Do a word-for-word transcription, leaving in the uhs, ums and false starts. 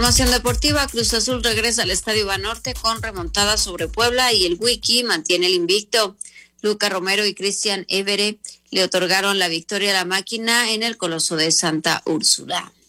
Información deportiva, Cruz Azul regresa al Estadio Banorte con remontada sobre Puebla y el Wiki mantiene el invicto. Luca Romero y Cristian Évere le otorgaron la victoria a la máquina en el Coloso de Santa Úrsula.